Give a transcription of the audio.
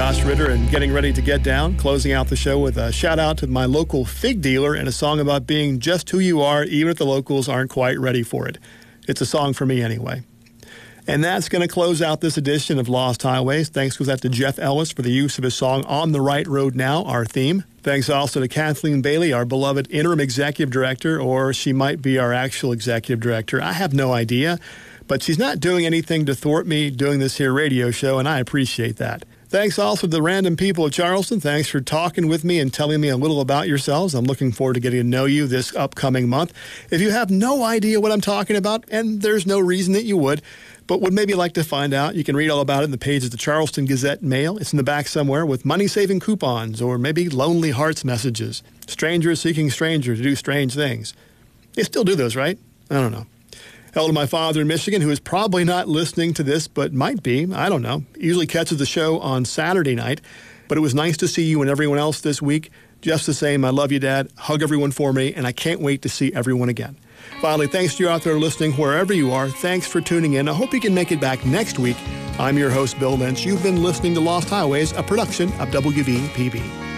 Josh Ritter and Getting Ready to Get Down, closing out the show with a shout out to my local fig dealer and a song about being just who you are, even if the locals aren't quite ready for it. It's a song for me anyway. And that's going to close out this edition of Lost Highways. Thanks goes out to Jeff Ellis for the use of his song On the Right Road Now, our theme. Thanks also to Kathleen Bailey, our beloved interim executive director, or she might be our actual executive director. I have no idea. But she's not doing anything to thwart me doing this here radio show, and I appreciate that. Thanks also to the random people of Charleston. Thanks for talking with me and telling me a little about yourselves. I'm looking forward to getting to know you this upcoming month. If you have no idea what I'm talking about, and there's no reason that you would, but would maybe like to find out, you can read all about it in the pages of the Charleston Gazette Mail. It's in the back somewhere with money-saving coupons or maybe Lonely Hearts messages. Strangers seeking strangers to do strange things. They still do those, right? I don't know. Hello to my father in Michigan, who is probably not listening to this, but might be. I don't know. He usually catches the show on Saturday night. But it was nice to see you and everyone else this week. Just the same, I love you, Dad. Hug everyone for me, and I can't wait to see everyone again. Finally, thanks to you out there listening wherever you are. Thanks for tuning in. I hope you can make it back next week. I'm your host, Bill Lynch. You've been listening to Lost Highways, a production of WVPB.